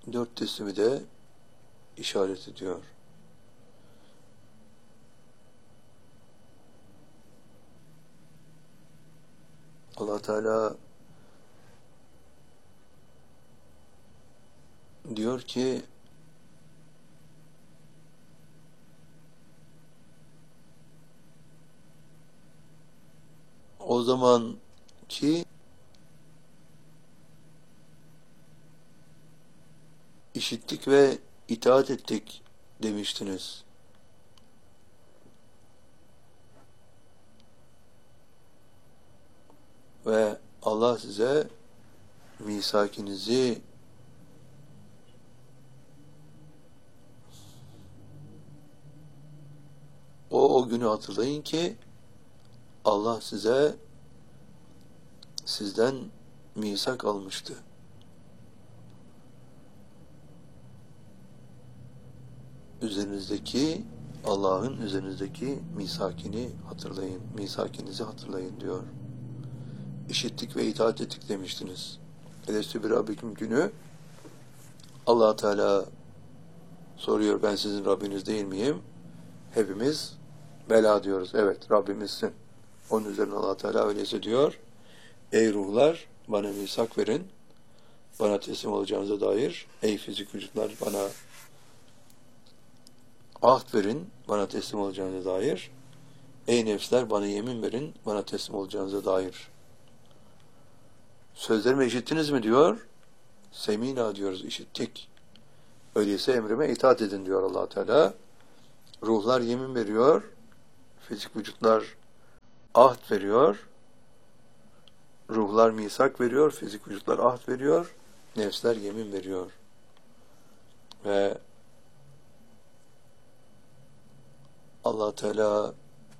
dört teslimi de işaret ediyor. Allah Teala diyor ki o zaman ki işittik ve itaat ettik demiştiniz. Ve Allah size misakinizi o günü hatırlayın ki Allah sizden misak almıştı. Allah'ın üzerinizdeki misakini hatırlayın, misakinizi hatırlayın diyor. İşittik ve itaat ettik demiştiniz. Elestü bir Rabbikum günü Allah Teala soruyor, ben sizin Rabbiniz değil miyim? Hepimiz bela diyoruz. Evet, Rabbimizsin. Onun üzerine Allah Teala öyleyse diyor. Ey ruhlar, bana misak verin. Bana teslim olacağınıza dair. Ey fizik vücutlar, bana ahd verin. Bana teslim olacağınıza dair. Ey nefsler, bana yemin verin. Bana teslim olacağınıza dair. Sözlerimi işittiniz mi diyor. Semina diyoruz, işittik. Öyleyse emrime itaat edin diyor Allah Teala. Ruhlar yemin veriyor. Fizik vücutlar ahd veriyor. Ruhlar misak veriyor. Fizik vücutlar ahd veriyor. Nefsler yemin veriyor. Ve Allah Teala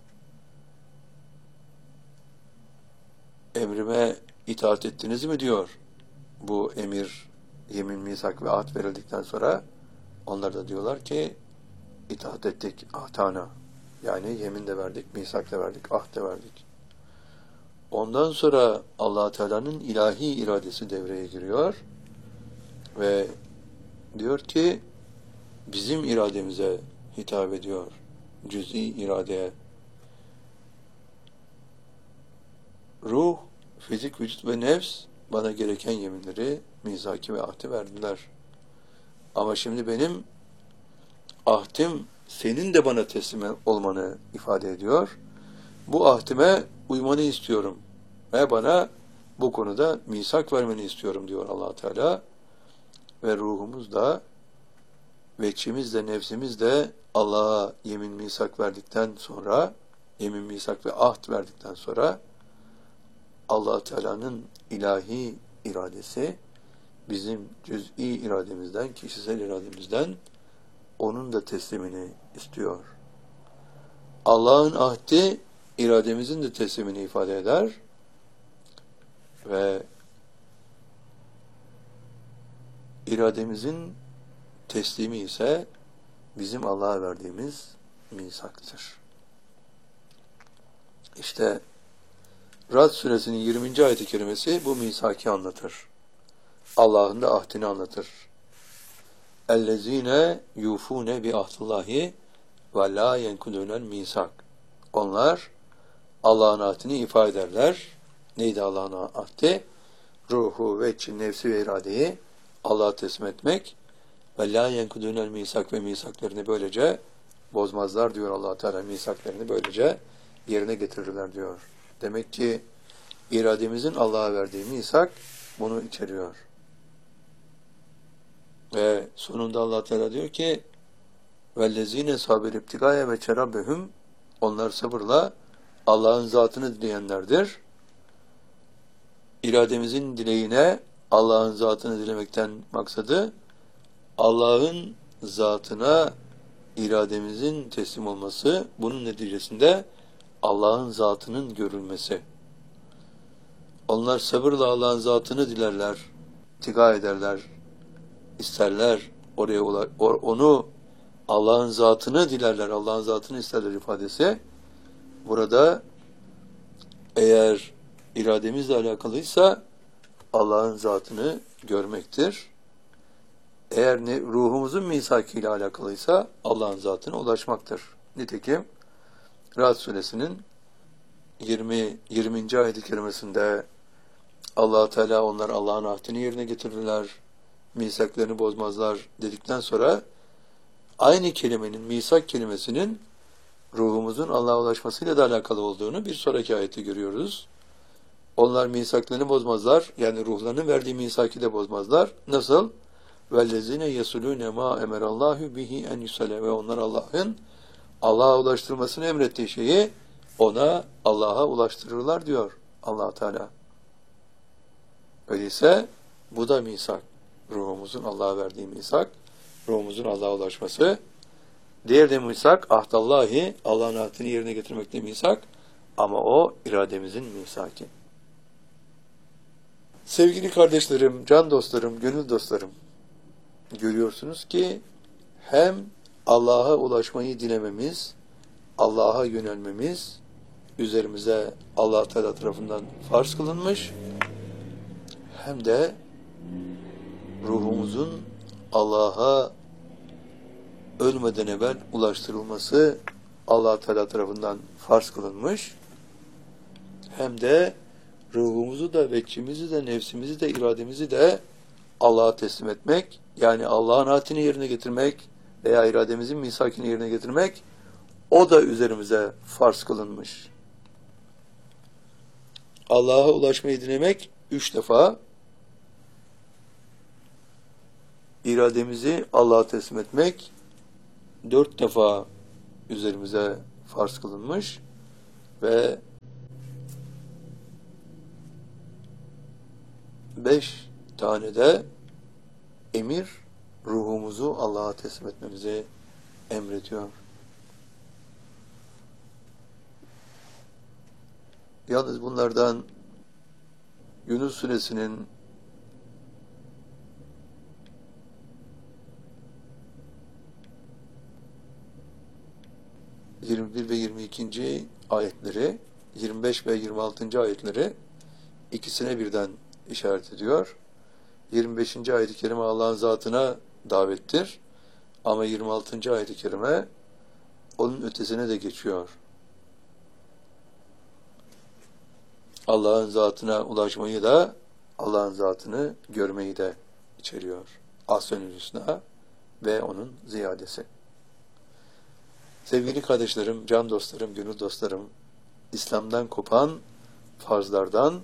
emrime itaat ettiniz mi diyor. Bu emir, yemin, misak ve ahd verildikten sonra onlar da diyorlar ki itaat ettik ahtana. Yani yemin de verdik, misak da verdik, ahd da verdik. Ondan sonra Allah Teala'nın ilahi iradesi devreye giriyor ve diyor ki bizim irademize hitap ediyor. Cüz'i iradeye. Ruh, fizik, vücut ve nefs bana gereken yeminleri, mizaki ve ahdi verdiler. Ama şimdi benim ahdim senin de bana teslim olmanı ifade ediyor. Bu ahdime uymanı istiyorum ve bana bu konuda misak vermeni istiyorum diyor Allah Teala. Ve ruhumuz da, veçimiz de, nefsimiz de Allah'a yemin, misak verdikten sonra, yemin, misak ve ahd verdikten sonra Allah Teala'nın ilahi iradesi bizim cüz'i irademizden, kişisel irademizden onun da teslimini istiyor. Allah'ın ahdi irademizin de teslimini ifade eder ve irademizin teslimi ise bizim Allah'a verdiğimiz misaktır. İşte Ra'd suresinin 20. ayet-i kerimesi bu misaki anlatır. Allah'ın da ahdini anlatır. اَلَّذ۪ينَ يُوفُونَ بِعَهْدِ وَلَا يَنْكُدُونَ الْمِيثَاقَ Onlar Allah'ın ahdini ifade ederler. Neydi Allah'ın ahdi? Ruhu, veçi, nefsi ve iradeyi Allah'a teslim etmek. وَلَا يَنْكُدُونَ الْمِيثَاقَ ve misaklarını böylece bozmazlar diyor Allah Teala. Misaklarını böylece yerine getirirler diyor. Demek ki irademizin Allah'a verdiği misak bunu içeriyor. Ve sonunda Allah Teala diyor ki وَالَّذ۪ينَ صَابِرْ اِبْتِغَايَ وَچَرَبَّهُمْ Onlar sabırla Allah'ın zatını dileyenlerdir. İrademizin dileğine Allah'ın zatını dilemekten maksadı Allah'ın zatına irademizin teslim olması, bunun neticesinde Allah'ın zatının görülmesi. Onlar sabırla Allah'ın zatını dilerler, ittika ederler, isterler, onu Allah'ın zatını dilerler, Allah'ın zatını isterler ifadesi. Burada eğer irademizle alakalıysa Allah'ın zatını görmektir. Eğer ruhumuzun misakıyla alakalıysa Allah'ın zatına ulaşmaktır. Nitekim Ra'd suresinin 20. ayet-i kerimesinde Allah Teala onlar Allah'ın ahdini yerine getirirler, misaklarını bozmazlar dedikten sonra aynı kelimenin, misak kelimesinin ruhumuzun Allah'a ulaşmasıyla da alakalı olduğunu bir sonraki ayette görüyoruz. Onlar misaklarını bozmazlar, yani ruhlarının verdiği misaki de bozmazlar. Nasıl? وَالَّذِينَ يَسُلُونَ مَا اَمَرَ اللّٰهُ بِهِ اَنْ يُسَلَى Ve onlar Allah'ın Allah'a ulaştırmasını emrettiği şeyi Allah'a ulaştırırlar diyor Allah Teala. Öyleyse bu da misak. Ruhumuzun Allah'a verdiği misak, ruhumuzun Allah'a ulaşması. Diğer de misak, ahdallahi, Allah'ın ahdini yerine getirmekte misak, ama o irademizin misaki. Sevgili kardeşlerim, can dostlarım, gönül dostlarım, görüyorsunuz ki hem Allah'a ulaşmayı dilememiz, Allah'a yönelmemiz üzerimize Allah Teala tarafından farz kılınmış, hem de ruhumuzun Allah'a ölmeden evvel ulaştırılması Allah Teala tarafından farz kılınmış, hem de ruhumuzu da, bekçimizi de, nefsimizi de, irademizi de Allah'a teslim etmek, yani Allah'ın ahdini yerine getirmek veya irademizin misakini yerine getirmek, o da üzerimize farz kılınmış. Allah'a ulaşmayı dilemek 3 defa, irademizi Allah'a teslim etmek 4 defa üzerimize farz kılınmış ve 5 tane de emir ruhumuzu Allah'a teslim etmemizi emrediyor. Yalnız bunlardan Yunus suresinin 21 ve 22. ayetleri, 25 ve 26. ayetleri ikisine birden işaret ediyor. 25. ayet-i kerime Allah'ın zatına davettir. Ama 26. ayet-i kerime onun ötesine de geçiyor. Allah'ın zatına ulaşmayı da, Allah'ın zatını görmeyi de içeriyor. Ahsen-ül Hüsna ve onun ziyadesi. Sevgili kardeşlerim, can dostlarım, gönül dostlarım, İslam'dan kopan farzlardan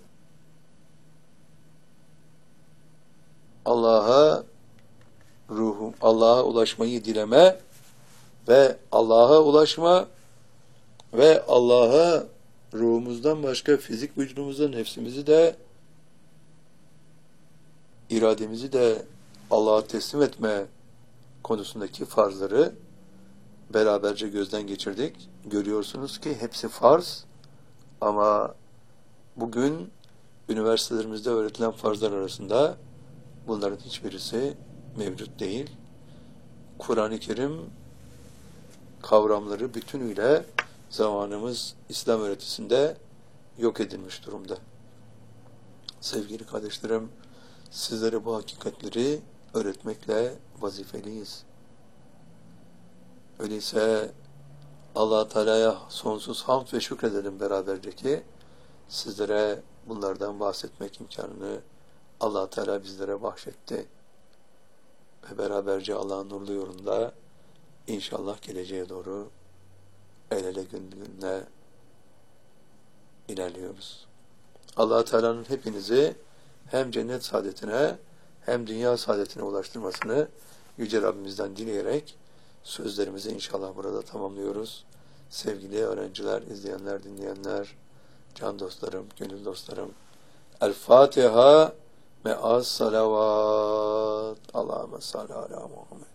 Allah'a ulaşmayı dileme ve Allah'a ulaşma ve Allah'a ruhumuzdan başka fizik vücudumuzu, nefsimizi de, irademizi de Allah'a teslim etme konusundaki farzları beraberce gözden geçirdik. Görüyorsunuz ki hepsi farz, ama bugün üniversitelerimizde öğretilen farzlar arasında bunların hiçbirisi mevcut değil. Kur'an-ı Kerim kavramları bütünüyle zamanımız İslam öğretisinde yok edilmiş durumda. Sevgili kardeşlerim, sizlere bu hakikatleri öğretmekle vazifeliyiz. Öyleyse Allah Teala'ya sonsuz hamd ve şükredelim beraberce ki sizlere bunlardan bahsetmek imkanını Allah Teala bizlere bahşetti. Ve beraberce Allah'ın nurlu yolunda inşallah geleceğe doğru el ele gününe ilerliyoruz. Allah Teala'nın hepinizi hem cennet saadetine hem dünya saadetine ulaştırmasını Yüce Rabbimizden dileyerek sözlerimizi inşallah burada tamamlıyoruz. Sevgili öğrenciler, izleyenler, dinleyenler, can dostlarım, gönül dostlarım. El Fatiha me'as salavat. Allahümme salli ala Muhammed.